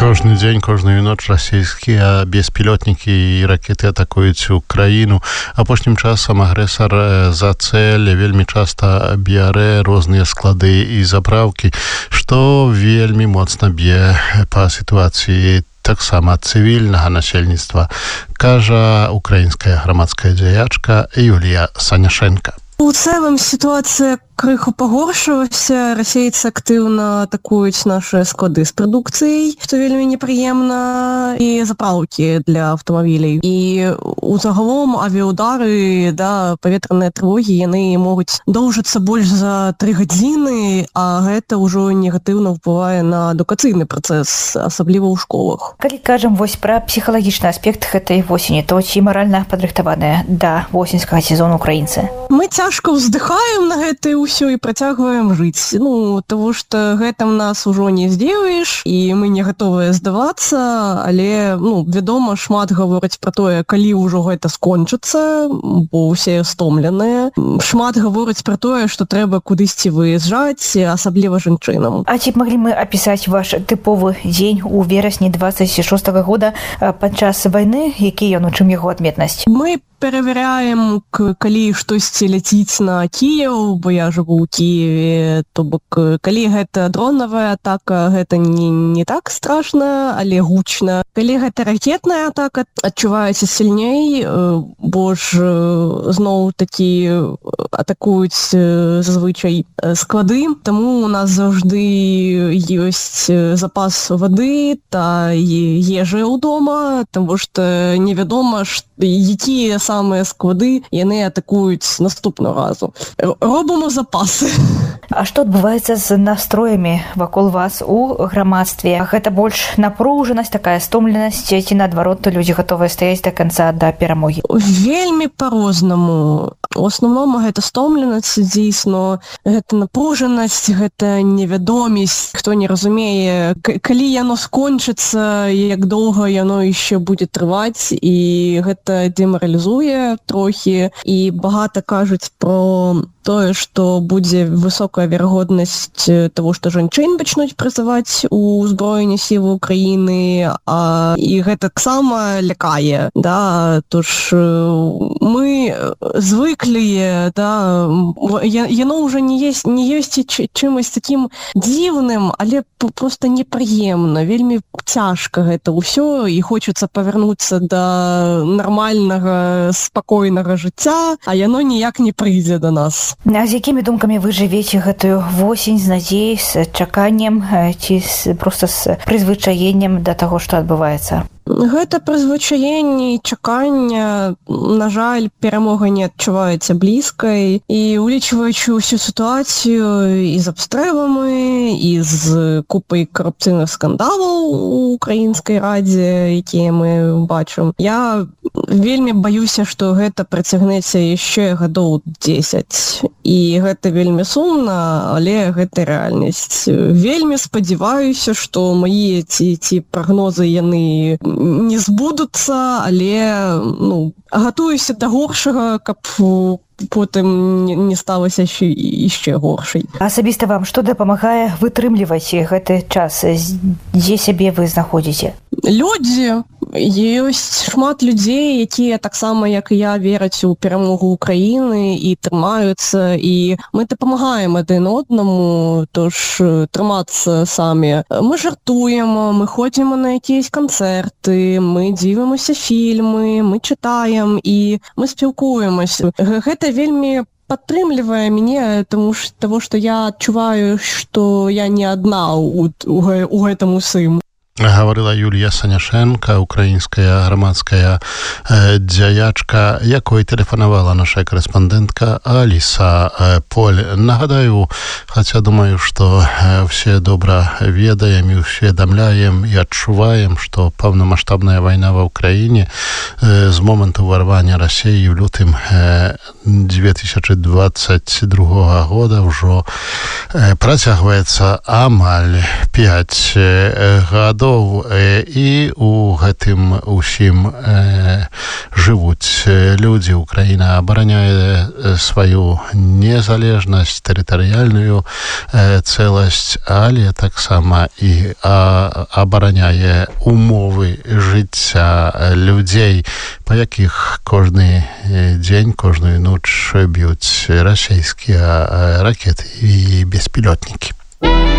Кожны дзень, кожную ноч расійскія беспілотнікі і ракеты атакуюць Украіну. Апошнім часам агрэсар за цэль вельмі часта бярэ розныя склады і заправкі, што вельмі моцна б'е па сітуацыі таксама цывільнага насельніцтва, кажа украінская грамадская дзеячка Юлія Саняшенка. У цэлым сітуацыя крыху пагоршылася. Расейцы актыўна атакуюць нашы склады з прадукцыяй, што вельмі непрыемна, і запраўкі для аўтамабіляй. І у загалом авіаудары, паветраныя трывогі, яны могуць доўжыцца больш за 3 гадзіны, а гэта ўжо негатыўна ўплывае на адукацыйны працэс, асабліва ў школах. Калі кажам пра псіхалагічны аспект гэтай восені, то ці маральна падрыхтаваныя да восеньскага сезону украінцы? Мы цяжка ўздыхаем на гэта ўсё і працягваем жыць. Таму што гэтым нас ужо не здзівіш, і мы не гатовыя здавацца, але, вядома, шмат гавораць пра тое, калі ўжо гэта скончыцца, бо ўсе стомленыя. Шмат гавораць пра тое, што трэба кудысьці выязджаць, асабліва жанчынам. А ці маглі мы апісаць ваш тыповы дзень у верасні 26-го года падчас вайны? Які ён, у чым яго адметнасць? Мы перавяряем, калі штосьці ляціць на Кіеў, бо я жыву ў Кіеве, то бок, калі гэта дронавая атака, гэта не так страшна, але гучна. Калі гэта ракетная атака, адчуваецца сильней, бо ж зноў-такі атакуюць зазвычай склады, таму у нас заўжды ёсць запас вады та ежы ўдома, таму што невядома, якія самыя склады яны атакуюць наступного разу. Робимо запасы. А што адбываецца з настроямі вакол вас у грамадстве? Гэта больш напружанасць, такая стомленасць, ці наадварот людзі гатовыя стаяць да канца, да перамогі? Вельмі па-рознаму. У асноўным гэта стомленасць, дзейсно, гэта напружанасць, гэта невядомасць. Хто не разумее, калі яно скончыцца, як доўга яно яшчэ будзе трываць, і гэта дэмаралізуе трохі, і багата кажуць про тое, што будзе высокая верагоднасць таго, што жанчын пачнуць прызываць у ўзброеныя сілы Украіны, і гэта таксама лякае. Тож мы звыклі, яно ўжо не ёсць чымось такім дзіўным, але проста непрыемна, вельмі цяжка гэта ўсё, і хочацца павярнуцца да нармальнага, спакойнага жыцця, а яно ніяк не прыйдзе да нас. А з якімі думкамі вы жывеце гэтую восень, з надзеяй, з чаканнем, ці проста з прызвычаеннем да таго, што адбываецца? Гэта прызвычаенне і чакання, на жаль, перамога не адчуваецца блізкай, і улічваючы ўсю сітуацыю і з абстрэламі, і з купай карупцыйных скандалаў у украінскай радзе, якія мы бачым, я вельмі баюся, што гэта працягнецца яшчэ гадоў 10. І гэта вельмі сумна, але гэта рэальнасць. Вельмі спадзяваюся, што мае ці прагнозы яны не збудуцца, але гатуюся да горшага, каб потым не сталася яшчэ горшай. Асабіста вам што дапамагае вытрымліваць гэты час? Дзе сябе вы знаходзіце? Людзі. Ёсць шмат людзей, якія таксама, як і я, вераць у перамогу Украіны і трымаюцца, і мы дапамагаем адзін однаму, тож трымацца самі. Мы жартуем, мы ходзім на якісь канцэрты, мы дзівімся фільмы, мы чытаем і мы спілкуемся. Гэта вельмі падтрымлівае мяне, тому што я адчуваю, што я не адна у гэтым усім. Гаварыла Юлія Саняшенка, украінская грамадская дзеячка, якой тэлефанавала наша корэспандэнтка Аліса Поль. Нагадаю, хаця думаю, што все добра ведаем і усведамляем і адчуваем, што паўнамаштабная вайна ва Ўкраіне з моманту ўварвання Расіі ў лютым 2022 года ўжо працягваецца амаль 5 гадоў. гадоў і у гэтым усім жывуць людзі. Украіна абараняе сваю незалежнасць, тэрытарыяльную цэласць, але таксама і абараняе умовы жыцця людзей, па якіх кожны дзень, кожную ноч б'юць расійскія ракеты і беспілотнікі.